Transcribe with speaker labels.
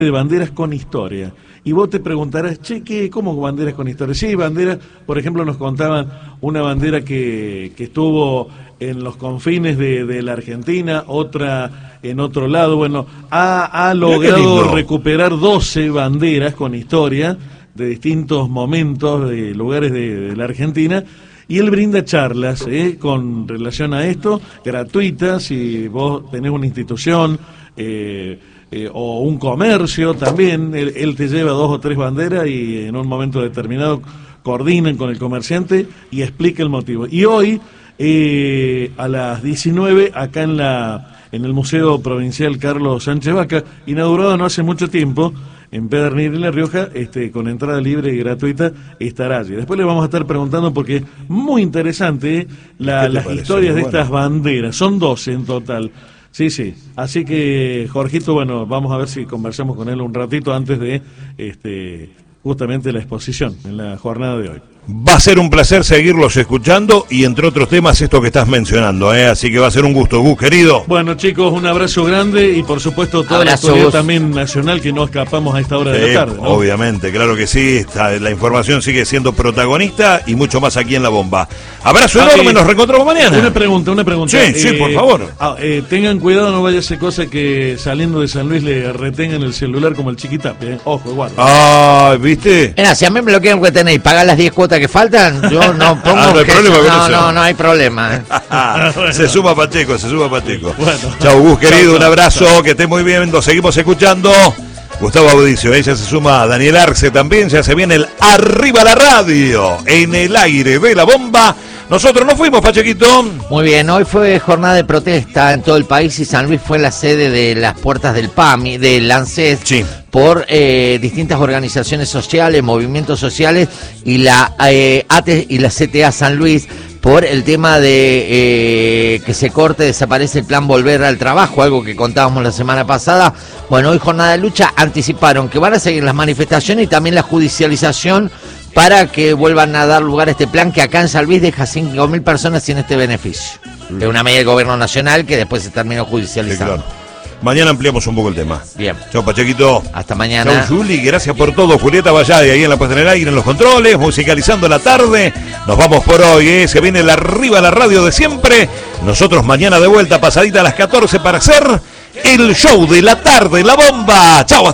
Speaker 1: de banderas con historia. Y vos te preguntarás, che, ¿cómo banderas con historia? Sí, banderas, por ejemplo, nos contaban una bandera que estuvo en los confines de la Argentina, otra en otro lado. Bueno, ha logrado recuperar 12 banderas con historia de distintos momentos, de lugares de la Argentina. Y él brinda charlas con relación a esto, gratuitas, si vos tenés una institución o un comercio también, él te lleva 2 o 3 banderas y en un momento determinado coordinan con el comerciante y explica el motivo. Y hoy, a las 19, acá en el Museo Provincial Carlos Sánchez Vaca, inaugurado no hace mucho tiempo, en Pedernil, en La Rioja, con entrada libre y gratuita, estará allí. Después le vamos a estar preguntando porque es muy interesante las historias de estas banderas. Son 12 en total. Sí. Así que, Jorgito, bueno, vamos a ver si conversamos con él un ratito antes de justamente la exposición en la jornada de hoy.
Speaker 2: Va a ser un placer seguirlos escuchando y entre otros temas esto que estás mencionando, así que va a ser un gusto, Gus, querido.
Speaker 1: Bueno, chicos, un abrazo grande y por supuesto toda la actualidad también nacional que no escapamos a esta hora de la tarde, ¿no?
Speaker 2: Obviamente, claro que sí, la información sigue siendo protagonista y mucho más aquí en La Bomba. Abrazo enorme, nos reencontramos mañana.
Speaker 1: Una pregunta.
Speaker 2: Sí, por favor.
Speaker 1: Tengan cuidado, no vaya a ser cosa que saliendo de San Luis le retengan el celular como el Chiquitape, Ojo, guarda.
Speaker 2: ¿Viste?
Speaker 3: Mira, si a mí me lo quieren retener y pagar las 10 cuotas que faltan, yo no pongo
Speaker 2: no hay problema,
Speaker 3: no hay problema.
Speaker 2: Se suma Pacheco.
Speaker 1: Bueno.
Speaker 2: Chau, Gus, querido, un abrazo, que esté muy bien, nos seguimos escuchando. Gustavo Audicio, ya se suma Daniel Arce también, ya se viene el Arriba la Radio, en el aire de La Bomba. Nosotros nos fuimos, Pachequito.
Speaker 3: Muy bien, hoy fue jornada de protesta en todo el país y San Luis fue la sede de las puertas del PAMI, del ANSES,
Speaker 2: sí,
Speaker 3: por distintas organizaciones sociales, movimientos sociales y la ATE y la CTA San Luis por el tema de que se corte, desaparece el plan Volver al Trabajo, algo que contábamos la semana pasada. Bueno, hoy jornada de lucha, anticiparon que van a seguir las manifestaciones y también la judicialización para que vuelvan a dar lugar a este plan que acá en San Luis deja 5.000 personas sin este beneficio. Es una medida del gobierno nacional que después se terminó judicializando.
Speaker 2: Sí, claro. Mañana ampliamos un poco el tema.
Speaker 3: Bien.
Speaker 2: Chao, Pachequito.
Speaker 3: Hasta mañana.
Speaker 2: Chao, Juli. Gracias por todo. Julieta Vallade ahí en la puesta en el aire, en los controles, musicalizando la tarde. Nos vamos por hoy, Se viene la Arriba la Radio de siempre. Nosotros mañana de vuelta, pasadita a las 14 para hacer el show de la tarde, La Bomba. Chao.